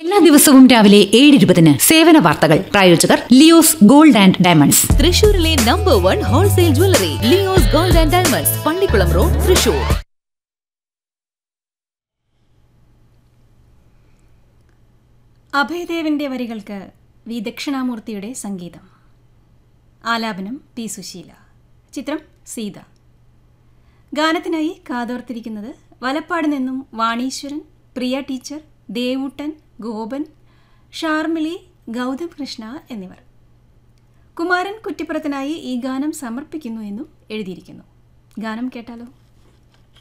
എല്ലാ ദിവസവും രാവിലെ 7:20 സേവന വാർത്തകൾ. പ്രായോജകർ ലിയോസ് ഗോൾഡ് ആൻഡ് ഡയമണ്ട്സ്. തൃശൂരിലെ number 1 wholesale jewellery Leo's gold and diamonds, Pallikkulam road, Thrissur. അഭയദേവന്റെ വരികൾക്ക് വി ദക്ഷിണാമൂർത്തിയുടെ സംഗീതം. ആലാപനം പി സുശീല. ചിത്രം സീത. ഗാനത്തിനായി കാതോർത്തിരിക്കുന്നത് വലപ്പാട് നിന്നും വാണീശ്വരൻ, പ്രിയ ടീച്ചർ, ദേവൂട്ടൻ, ഗോപൻ, ഷാർമിളി, ഗൗതം കൃഷ്ണ എന്നിവർ. കുമാരൻ കുറ്റിപ്പുറത്തിനായി ഈ ഗാനം സമർപ്പിക്കുന്നു എന്നും എഴുതിയിരിക്കുന്നു. ഗാനം കേട്ടാലോ?